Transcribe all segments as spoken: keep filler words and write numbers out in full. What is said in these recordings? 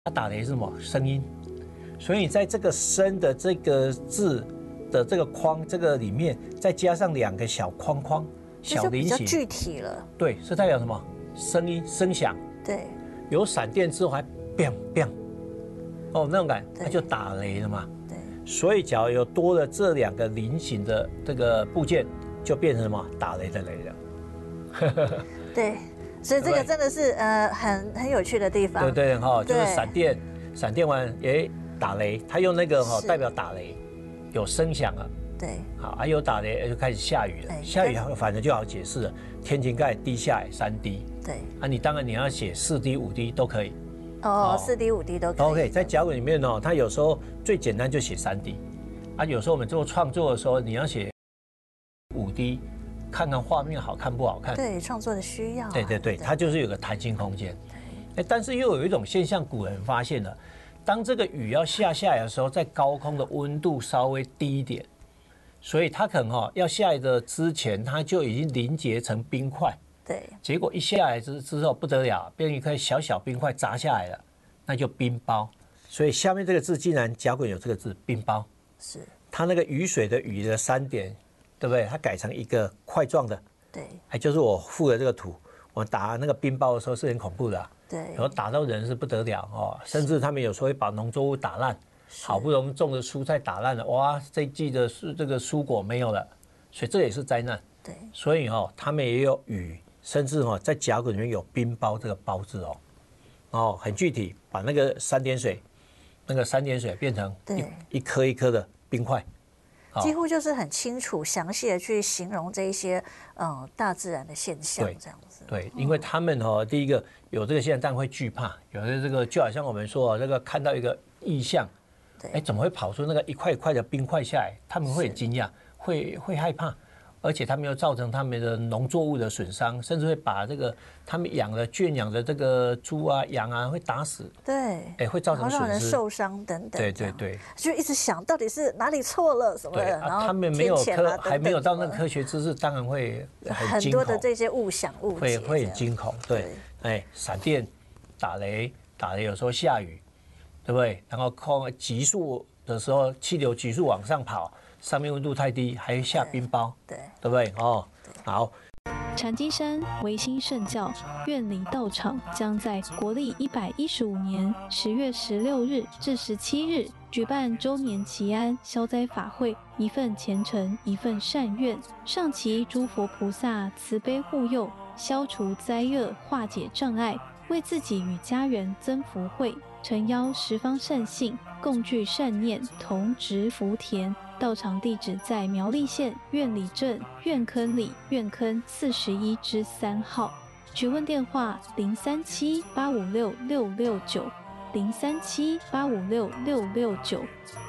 它打雷是什么声音？所以你在这个声的这个字的这个框这个里面，再加上两个小框框、小菱形， 比较具体了。 对，是代表什么？声音、声响。 对， 有闪电之后还 biang biang， 哦，那种感，那就打雷了嘛。 对。 所以，假如有多了这两个菱形的这个部件，就变成什么？打雷的雷了。 对。所以这个真的是呃很很有趣的地方。 对对哈，就是闪电，闪电完诶打雷，它用那个哈代表打雷，有声响啊。 对。好， 啊有打雷就开始下雨了，下雨反正就好解释了，天晴盖滴下来三滴。对。啊，你当然你要写四滴五滴都可以。 哦，四滴五滴都可以。 OK， 在脚本里面哦，它有时候最简单就写三滴，啊，有时候我们做创作的时候，你要写五滴。看看画面好看不好看？ 对，创作的需要、啊。 对对对，它就是有个弹性空间。哎，但是又有一种现象，古人发现了，当这个雨要下下来的时候，在高空的温度稍微低一点，所以它可能哈、哦、要下来的之前，它就已经凝结成冰块。 对。结果一下来之之后不得了，变一块小小冰块砸下来了，那就冰雹。所以下面这个字竟然甲骨文有这个字冰雹。是。它那个雨水的雨的三点。对不对？它改成一个块状的，对，还就是我附的这个图，我打那个冰雹的时候是很恐怖的、啊，对，然后打到人是不得了哦，甚至他们有时候会把农作物打烂，好不容易种的蔬菜打烂了，哇，这一季的这个蔬果没有了，所以这也是灾难，对，所以哦，他们也有雨，甚至哦，在甲骨里面有冰雹这个雹字哦，哦，很具体，把那个三点水，那个三点水变成一一颗一颗的冰块。 几乎就是很清楚、详细的去形容这一些嗯大自然的现象，这样子。 对，因为他们哦，第一个有这个现象，但会惧怕，有的这个就好像我们说这个看到一个异象，哎，怎么会跑出那个一块一块的冰块下来？他们会很惊讶，会会害怕，而且他们又造成他们的农作物的损伤，甚至会把这个他们养的圈养的这个猪啊、羊啊会打死， 对， 哎，会造成损失， 让人受伤等等。 对对对， 就一直想到底是哪里错了什么的，然后他们没有科还没有到那个科学知识，当然会很惊恐， 很多的这些误想误解， 会会很惊恐。对，哎，闪电、打雷、打雷有时候下雨，对不对？然后空急速的时候，气流急速往上跑。上面温度太低，还会下冰雹，对，对不对？哦，好。 禅机山维新圣教院里道场将在国历一百一十五年十月十六日至十七日举办周年祈安消灾法会，一份虔诚，一份善愿，上祈诸佛菩萨慈悲护佑，消除灾厄，化解障碍，为自己与家人增福慧。诚邀十方善信共聚善念，同植福田。道场地址在苗栗县苑里镇苑坑里苑坑四十一之三号。询问电话：零三七八五六六六九，零三七八五六六六九。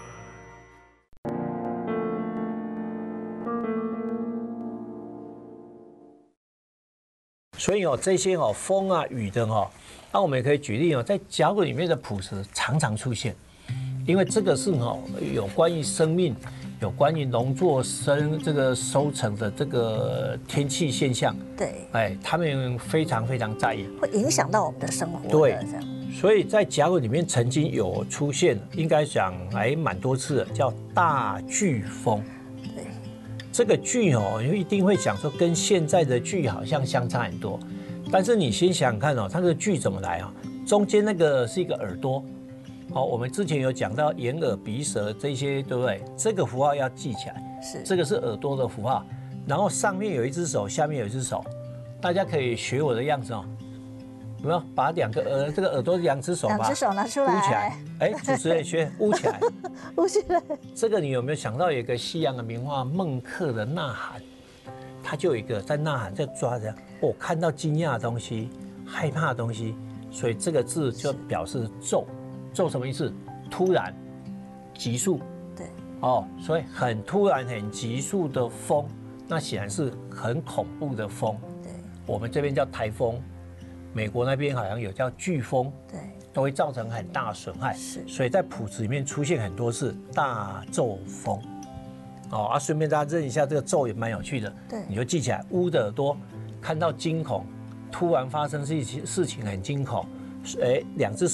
所以哦，这些哦风啊雨的哦，那我们也可以举例哦，在甲骨里面的谱词常常出现，因为这个是哦有关于生命、有关于农作生这个收成的这个天气现象。对，哎，他们非常非常在意， 会影响到我们的生活。 对，所以在甲骨里面曾经有出现，应该讲还蛮多次的，叫大飓风。这个飓哦，一定会讲说跟现在的飓好像相差很多，但是你先想想看哦，它的飓怎么来啊？中间那个是一个耳朵，哦，我们之前有讲到眼耳鼻舌这些，对不对？这个符号要记起来，是这个是耳朵的符号，然后上面有一只手，下面有一只手，大家可以学我的样子哦。有没有把两个耳这个耳朵两只手吧， 两只手拿出来， 捂起来。哎，主持人学捂起来， 捂起来。这个你有没有想到有一个西洋的名画《孟克的呐喊》，他就有一个在呐喊，在抓着哦，看到惊讶的东西、害怕的东西，所以这个字就表示骤。骤什么意思？突然、急速。对。哦，所以很突然、很急速的风，那显然是很恐怖的风。对。我们这边叫台风。美国那边好像有叫飓风，对，都会造成很大的损害，是，所以在谱词里面出现很多次大骤风，哦啊，顺便大家认一下这个骤也蛮有趣的，对，你就记起来，乌的耳朵看到惊恐，突然发生事情事情很惊恐，哎，两只手。